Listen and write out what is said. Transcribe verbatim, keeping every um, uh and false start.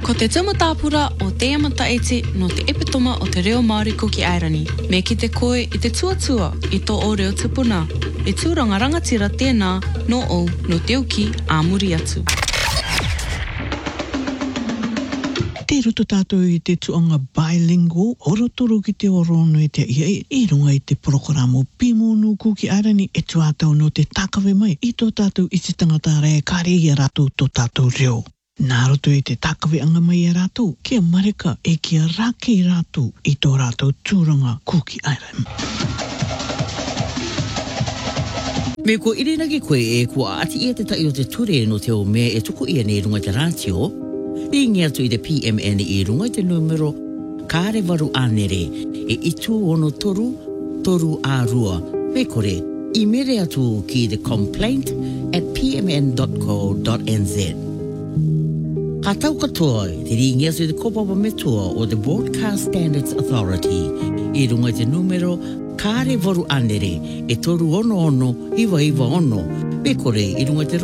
Ko te tūmatapura o te amata eti no te epitoma o te reo Māori Kuki Airani. Me ki te koe i te tuatua i tō o reo tupuna. E tūranga rangatira tēnā no o no te uki a muri atu. Te roto tātou i te tuanga bilingual, orotoro ki te orono i te ia i runga i te programo Pimonu Kuki Airani e tuatau no te takawe mai i tō tātou i te tangata rea kare i a rātou tō tātou reo. Nā roto i te takawe anga mai a rātou, kia mareka e kia rake i rātou i tō rātou tūranga Kuki Airani. Me ko irina ki koe e kua ati ia te tai o te ture no te o mea e tuku ia nei runga te rātio, i ngi atu i te P M N i runga i te numero kāre waru anere e itu ono toru, toru a rua. Me kore, i mere atu ki the complaint at p m n dot co dot n z. Ka tau katoa te ringi atu i te kopapa metua o the Broadcast Standards Authority i runga i te numero kāre waru anere e toru ono ono iwa iwa ono. Me kore, i runga i te